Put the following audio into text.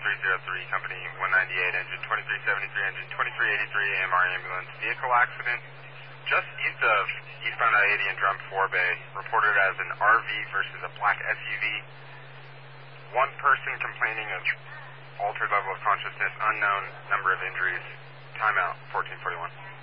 2303, company 198, engine 2373, engine 2383, AMR ambulance. Vehicle accident just east of eastbound I-80 in Drum 4 Bay, reported as an RV versus a black SUV. One person complaining of altered level of consciousness, unknown number of injuries. Timeout, 1441.